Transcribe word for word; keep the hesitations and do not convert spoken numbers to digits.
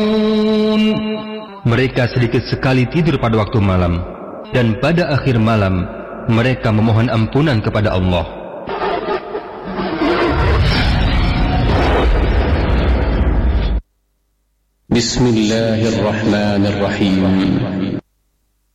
Mereka sedikit sekali tidur pada waktu malam, dan pada akhir malam mereka memohon ampunan kepada Allah. Bismillahirrahmanirrahim.